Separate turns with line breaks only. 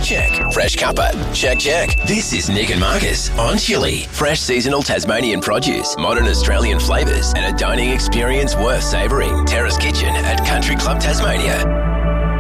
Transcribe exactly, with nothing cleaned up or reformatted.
Check. Fresh cuppa? Check, check. This is Nick and Marcus on Chili. Fresh seasonal Tasmanian produce, modern Australian flavours, and a dining experience worth savouring. Terrace Kitchen at Country Club Tasmania.